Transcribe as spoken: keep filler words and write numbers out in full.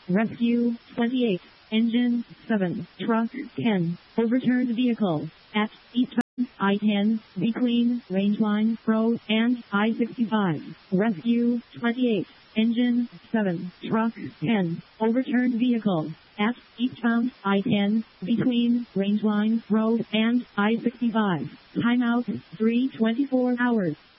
Rescue twenty-eight. Engine seven. Truck ten. Overturned vehicle at Eastbound I ten between Rangeline Road and I sixty-five. Rescue twenty-eight. Engine seven. Truck ten. Overturned vehicle at Eastbound I ten between Rangeline Road and I sixty-five. Timeout three twenty-four hours.